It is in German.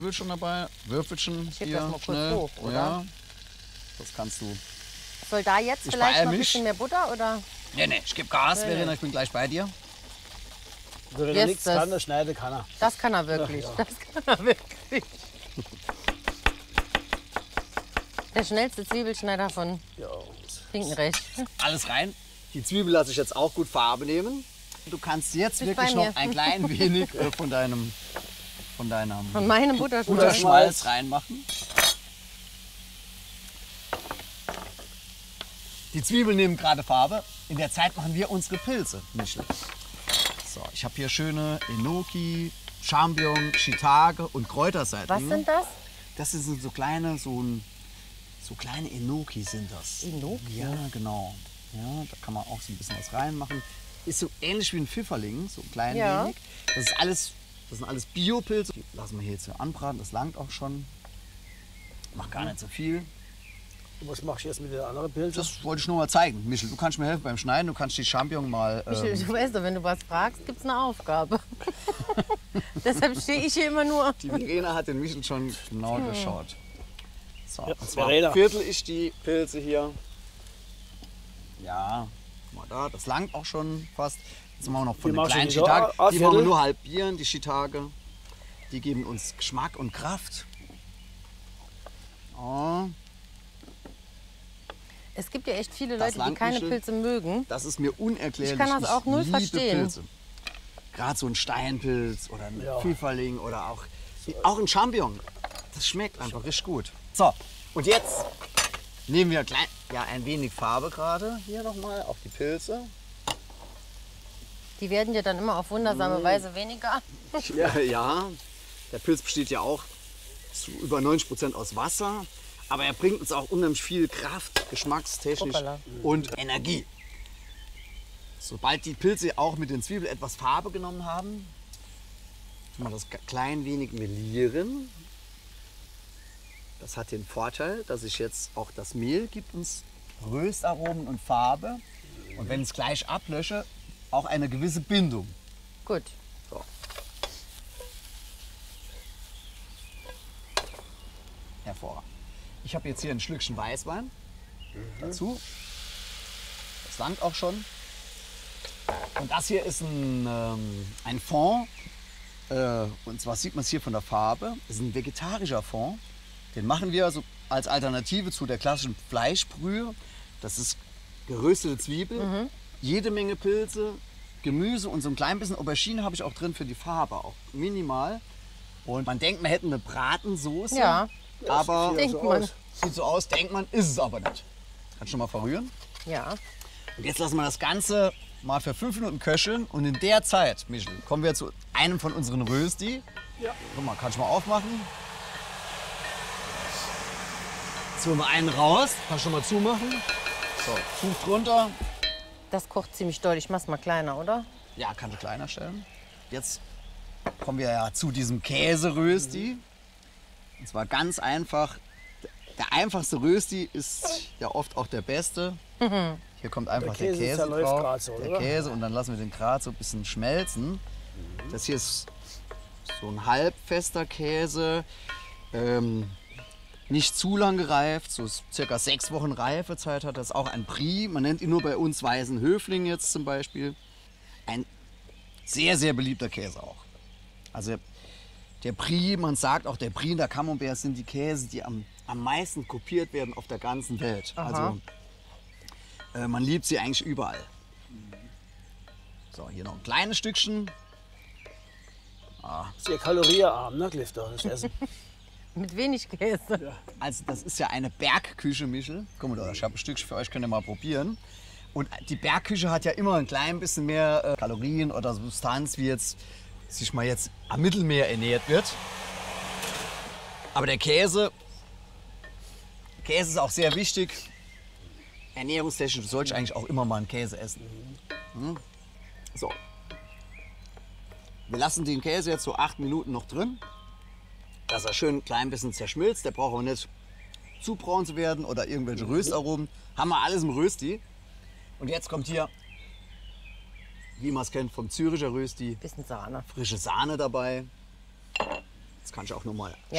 Würfelchen dabei, Würfelchen Ich heb hier das mal kurz schnell. hoch, oder? Ja, das kannst du. Soll da jetzt Ich vielleicht beeil noch ein mich. bisschen mehr Butter oder? Nee, ich gebe Gas, Nee, Verena, nee. ich bin gleich bei dir. Also wenn Yes, er nichts das- kann, dann schneidet kann er. Das kann er wirklich. Ja. Das kann er wirklich. Der schnellste Zwiebelschneider von Ja. Finkenrecht. Alles rein. Die Zwiebel lasse ich jetzt auch gut Farbe nehmen. Du kannst jetzt Bis wirklich bei noch mir. ein klein wenig von deinem Von meinem Butterschmalz. Butterschmalz reinmachen. Die Zwiebeln nehmen gerade Farbe. In der Zeit machen wir unsere Pilze, Michel. So, ich habe hier schöne Enoki, Champignon, Shiitake und Kräuterseitlinge. Was sind das? Das sind so kleine, so kleine Enoki sind das. Enoki? Ja, genau. Ja, da kann man auch so ein bisschen was reinmachen. Ist so ähnlich wie ein Pfifferling, so klein Ja. wenig. Das sind alles Biopilze. Die lassen wir hier jetzt so anbraten, das langt auch schon. Mach gar nicht so viel. Und was machst du jetzt mit den anderen Pilzen? Das wollte ich nur mal zeigen. Michel, du kannst mir helfen beim Schneiden. Du kannst die Champignon mal. Michel, du weißt doch, wenn du was fragst, gibt es eine Aufgabe. Deshalb stehe ich hier immer nur. Die Verena hat den Michel schon genau geschaut. So, Ja, und zwar Verena. viertel ich die Pilze hier. Ja, guck mal da, das langt auch schon fast. Jetzt machen wir noch von Die den machst du kleinen wieder Shiitake. a Die wollen wir Viertel? nur halbieren, die Shiitake. Die geben uns Geschmack und Kraft. Oh, Es gibt ja echt viele Das Leute, die langt, keine Michel. Pilze mögen. das ist mir unerklärlich. Ich kann das auch null liebe verstehen. Pilze. Gerade so ein Steinpilz oder ein Ja. Pfifferling oder auch ein Champignon. Das schmeckt einfach richtig gut. So, und jetzt nehmen wir ein wenig Farbe gerade hier nochmal auf die Pilze. Die werden ja dann immer auf wundersame Weise weniger. Ja, der Pilz besteht ja auch zu über 90% aus Wasser. Aber er bringt uns auch unheimlich viel Kraft, geschmackstechnisch Hoppala. und Energie. Sobald die Pilze auch mit den Zwiebeln etwas Farbe genommen haben, tun wir das klein wenig melieren. Das hat den Vorteil, dass ich jetzt auch das Mehl gibt uns Röstaromen und Farbe. Und wenn ich es gleich ablösche, auch eine gewisse Bindung. Gut. So. Hervorragend. Ich habe jetzt hier ein Schlückchen Weißwein dazu. Das langt auch schon. Und das hier ist ein Fond. Und zwar sieht man es hier von der Farbe. Das ist ein vegetarischer Fond. Den machen wir so als Alternative zu der klassischen Fleischbrühe. Das ist geröstete Zwiebel, jede Menge Pilze, Gemüse und so ein klein bisschen Aubergine habe ich auch drin für die Farbe, auch minimal. Und man denkt, man hätte eine Bratensoße, Ja, aber denkt so man. aus. sieht so aus, denkt man, ist es aber nicht. Kannst du mal verrühren? Ja. Und jetzt lassen wir das Ganze mal für 5 Minuten köcheln und in der Zeit, Michel, kommen wir zu einem von unseren Rösti. Ja. Guck mal, kannst du mal aufmachen? Jetzt holen wir einen raus. Kannst du mal zumachen? So, Tuch drunter. Das kocht ziemlich doll. Ich mach's mal kleiner, oder? Ja, kannst du kleiner stellen. Jetzt kommen wir ja zu diesem Käserösti. Und zwar ganz einfach. Der einfachste Rösti ist ja oft auch der beste. Hier kommt einfach der Käse Käse zerläuft drauf. grad so, Der oder? Käse und dann lassen wir den gerade so ein bisschen schmelzen. Das hier ist so ein halbfester Käse. Nicht zu lang gereift, so circa 6 Wochen Reifezeit hat das. Auch ein Brie, man nennt ihn nur bei uns Weißen Höfling jetzt zum Beispiel. Ein sehr, sehr beliebter Käse auch. Also der Brie, man sagt auch der Brie und der Camembert sind die Käse, die am meisten kopiert werden auf der ganzen Welt. Aha. Also man liebt sie eigentlich überall. So, hier noch ein kleines Stückchen. Sehr kaloriearm, ne, Cliff, das Essen. Mit wenig Käse. Also das ist ja eine Bergküche, Michel. Guck mal da, ich habe ein Stückchen für euch, könnt ihr mal probieren. Und die Bergküche hat ja immer ein klein bisschen mehr Kalorien oder Substanz, wie jetzt sich mal jetzt am Mittelmeer ernährt wird. Aber der Käse ist auch sehr wichtig. Ernährungstechnisch sollte ich eigentlich auch immer mal einen Käse essen. So. Wir lassen den Käse jetzt so 8 Minuten noch drin, dass er schön ein klein bisschen zerschmilzt. Der braucht auch nicht zu braun zu werden oder irgendwelche Röstaromen. Haben wir alles im Rösti. Und jetzt kommt hier, wie man es kennt vom Züricher Rösti, Bisschen Sahne. frische Sahne dabei. Jetzt kann ich auch noch mal Ja.